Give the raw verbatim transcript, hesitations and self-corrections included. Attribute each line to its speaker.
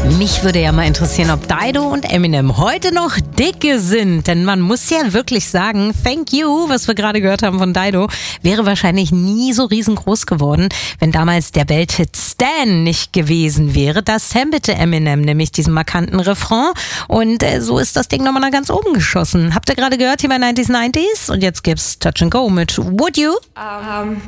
Speaker 1: Mich würde ja mal interessieren, ob Dido und Eminem heute noch dicke sind. Denn man muss ja wirklich sagen, Thank You, was wir gerade gehört haben von Dido, wäre wahrscheinlich nie so riesengroß geworden, wenn damals der Welthit Stan nicht gewesen wäre. Das sammelte Eminem nämlich diesen markanten Refrain. Und äh, so ist das Ding nochmal nach ganz oben geschossen. Habt ihr gerade gehört hier bei neunzig neunzig? Und jetzt gibt's Touch and Go mit Would You?
Speaker 2: Um.